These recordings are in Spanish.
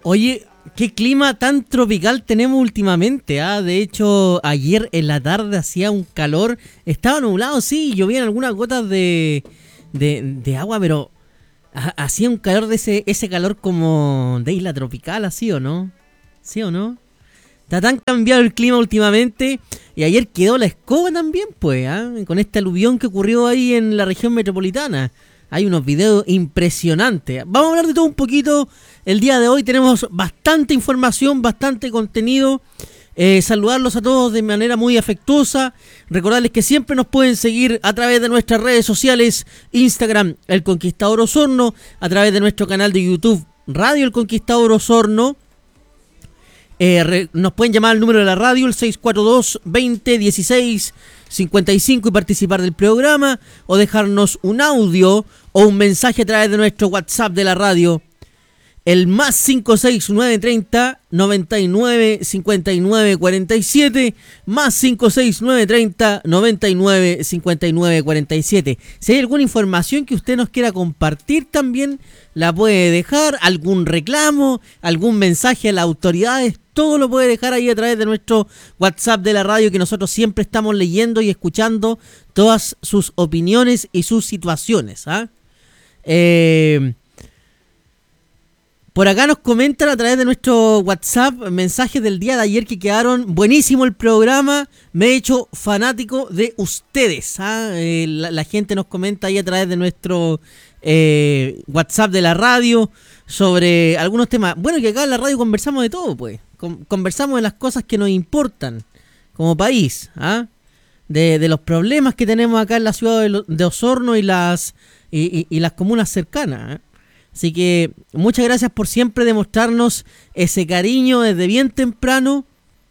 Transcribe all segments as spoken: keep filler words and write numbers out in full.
Oye, qué clima tan tropical tenemos últimamente, ¿ah? De hecho, ayer en la tarde hacía un calor, estaba nublado, sí, llovían algunas gotas de, de, de agua, pero ha- hacía un calor de ese, ese calor como de isla tropical, ¿así o no? ¿Sí o no? Está tan cambiado el clima últimamente y ayer quedó la escoba también, pues, ¿ah? Con este aluvión que ocurrió ahí en la región metropolitana. Hay unos videos impresionantes. Vamos a hablar de todo un poquito el día de hoy. Tenemos bastante información, bastante contenido. Eh, saludarlos a todos de manera muy afectuosa. Recordarles que siempre nos pueden seguir a través de nuestras redes sociales. Instagram, El Conquistador Osorno. A través de nuestro canal de YouTube, Radio El Conquistador Osorno. Eh, re, nos pueden llamar al número de la radio, el seis cuatro dos, veinte, dieciséis, cincuenta y cinco y participar del programa, o dejarnos un audio o un mensaje a través de nuestro WhatsApp de la radio, el más cinco seis nueve treinta, noventa y nueve, cincuenta y nueve, cuarenta y siete, más cinco seis nueve treinta, noventa y nueve, cincuenta y nueve, cuarenta y siete. Si hay alguna información que usted nos quiera compartir también, la puede dejar, algún reclamo, algún mensaje a las autoridades, todo lo puede dejar ahí a través de nuestro WhatsApp de la radio, que nosotros siempre estamos leyendo y escuchando todas sus opiniones y sus situaciones, ¿ah? Eh... Por acá nos comentan a través de nuestro WhatsApp mensajes del día de ayer que quedaron buenísimo el programa. Me he hecho fanático de ustedes, ¿ah? Eh, la, la gente nos comenta ahí a través de nuestro eh, WhatsApp de la radio sobre algunos temas. Bueno, que acá en la radio conversamos de todo, pues. Con, conversamos de las cosas que nos importan como país, ¿ah? De, de los problemas que tenemos acá en la ciudad de, de Osorno y las, y, y, y las comunas cercanas, ¿eh? Así que muchas gracias por siempre demostrarnos ese cariño desde bien temprano.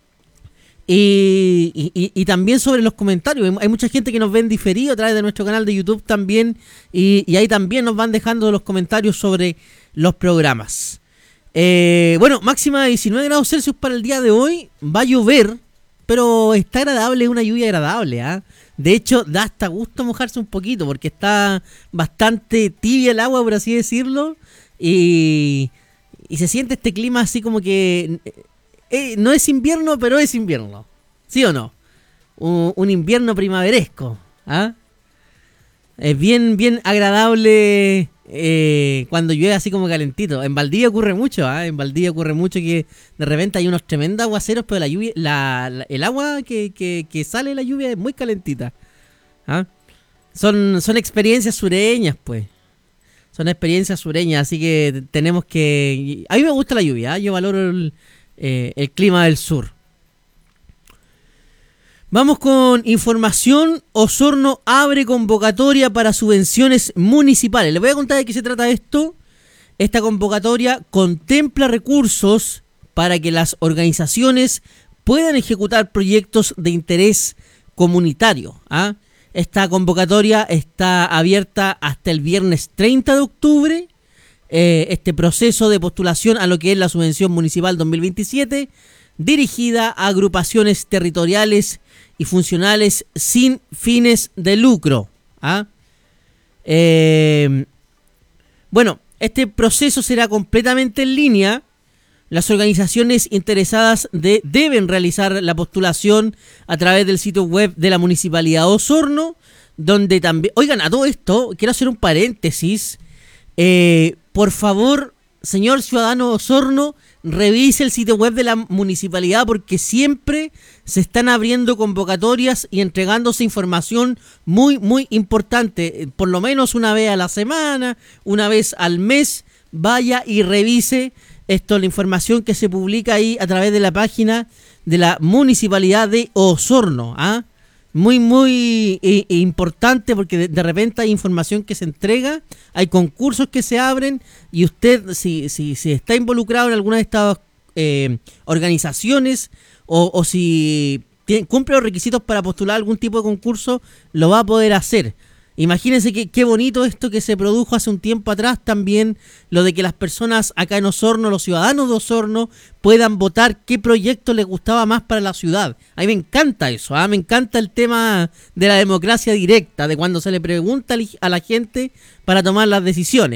Y, y, y también sobre los comentarios. Hay mucha gente que nos ve en diferido a través de nuestro canal de YouTube también. Y, y ahí también nos van dejando los comentarios sobre los programas. Eh, bueno, máxima de diecinueve grados Celsius para el día de hoy. Va a llover, pero está agradable, es una lluvia agradable, ¿ah? ¿eh? De hecho, da hasta gusto mojarse un poquito porque está bastante tibia el agua, por así decirlo. Y, y se siente este clima así como que eh, no es invierno, pero es invierno. ¿Sí o no? Un, un invierno primaveresco, ¿ah? Es bien, bien agradable eh, cuando llueve así como calentito. En Valdivia ocurre mucho, ¿ah? En Valdivia ocurre mucho que de repente hay unos tremendos aguaceros, pero la lluvia, la, la, el agua que, que, que sale de la lluvia es muy calentita, ¿ah? Son, son experiencias sureñas, pues. Son experiencias sureñas, así que tenemos que... A mí me gusta la lluvia, ¿eh? Yo valoro el, eh, el clima del sur. Vamos con información. Osorno abre convocatoria para subvenciones municipales. Les voy a contar de qué se trata esto. Esta convocatoria contempla recursos para que las organizaciones puedan ejecutar proyectos de interés comunitario, ¿ah? Esta convocatoria está abierta hasta el viernes treinta de octubre. Eh, este proceso de postulación a lo que es la subvención municipal dos mil veintisiete, dirigida a agrupaciones territoriales y funcionales sin fines de lucro, ¿ah? Eh, bueno, este proceso será completamente en línea. Las organizaciones interesadas de, deben realizar la postulación a través del sitio web de la Municipalidad de Osorno, donde también... Oigan, a todo esto, quiero hacer un paréntesis. Eh, por favor, señor ciudadano Osorno, revise el sitio web de la municipalidad porque siempre se están abriendo convocatorias y entregándose información muy, muy importante. Por lo menos una vez a la semana, una vez al mes, vaya y revise esto, la información que se publica ahí a través de la página de la Municipalidad de Osorno, ¿ah? Muy, muy eh, importante porque de, de repente hay información que se entrega, hay concursos que se abren y usted, si, si, si está involucrado en alguna de estas eh, organizaciones o, o si tiene, cumple los requisitos para postular algún tipo de concurso, lo va a poder hacer. Imagínense que, qué bonito esto que se produjo hace un tiempo atrás también, lo de que las personas acá en Osorno, los ciudadanos de Osorno, puedan votar qué proyecto les gustaba más para la ciudad. A mí me encanta eso, ¿eh? Me encanta el tema de la democracia directa, de cuando se le pregunta a la gente para tomar las decisiones.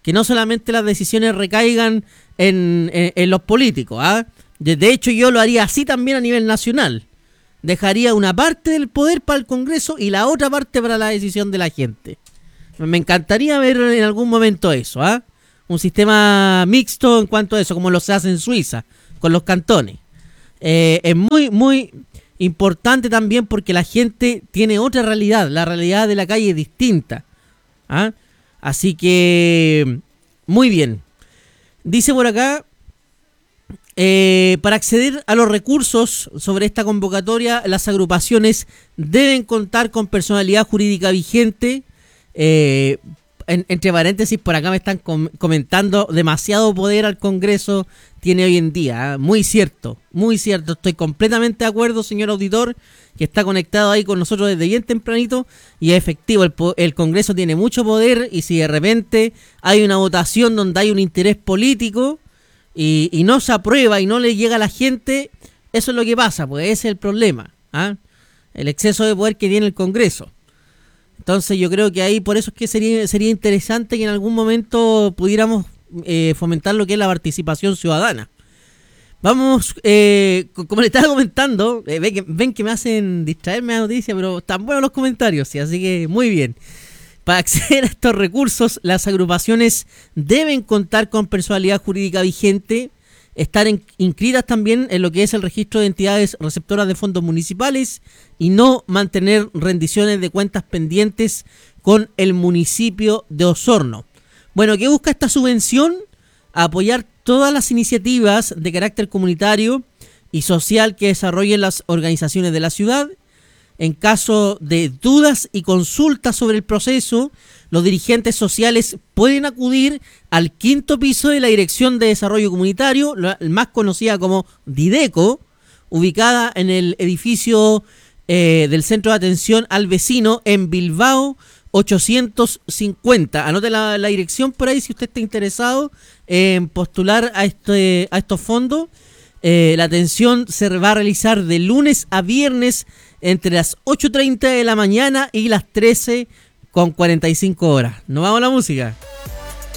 que no solamente las decisiones recaigan en, en, en los políticos, ¿ah? De, de hecho, yo lo haría así también a nivel nacional. Dejaría una parte del poder para el Congreso y la otra parte para la decisión de la gente. Me encantaría ver en algún momento eso, ¿ah? Un sistema mixto en cuanto a eso, como lo se hace en Suiza, con los cantones. Eh, es muy, muy importante también porque la gente tiene otra realidad. La realidad de la calle es distinta, ¿ah? Así que, muy bien. Dice por acá, eh, para acceder a los recursos sobre esta convocatoria, las agrupaciones deben contar con personalidad jurídica vigente. Eh, en, entre paréntesis, por acá me están com- comentando, demasiado poder al Congreso tiene hoy en día, ¿eh? Muy cierto, muy cierto. Estoy completamente de acuerdo, señor auditor, que está conectado ahí con nosotros desde bien tempranito, y es efectivo, el, po- el Congreso tiene mucho poder, y si de repente hay una votación donde hay un interés político y, y no se aprueba y no le llega a la gente, eso es lo que pasa, pues ese es el problema, ¿ah? El exceso de poder que tiene el Congreso. Entonces yo creo que ahí por eso es que sería, sería interesante que en algún momento pudiéramos eh, fomentar lo que es la participación ciudadana. Vamos, eh, como le estaba comentando, eh, ven, que, ven que me hacen distraerme la noticia, pero están buenos los comentarios, ¿sí? Así que muy bien. Para acceder a estos recursos, las agrupaciones deben contar con personalidad jurídica vigente, estar en, inscritas también en lo que es el registro de entidades receptoras de fondos municipales y no mantener rendiciones de cuentas pendientes con el municipio de Osorno. Bueno, ¿qué busca esta subvención? Apoyar todas las iniciativas de carácter comunitario y social que desarrollen las organizaciones de la ciudad. En caso de dudas y consultas sobre el proceso, los dirigentes sociales pueden acudir al quinto piso de la Dirección de Desarrollo Comunitario, la más conocida como Dideco, ubicada en el edificio eh, del Centro de Atención al Vecino en Bilbao ochocientos cincuenta. Anote la, la dirección por ahí si usted está interesado en postular a, este, a estos fondos. Eh, la atención se va a realizar de lunes a viernes entre las ocho treinta de la mañana y las trece con cuarenta y cinco horas. ¿Nos vamos a la música?